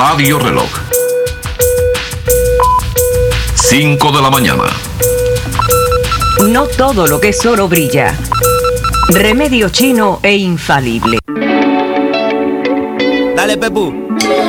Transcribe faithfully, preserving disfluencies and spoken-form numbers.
Radio Reloj. cinco de la mañana. No todo lo que es oro brilla. Remedio chino e infalible. Dale, Pepu.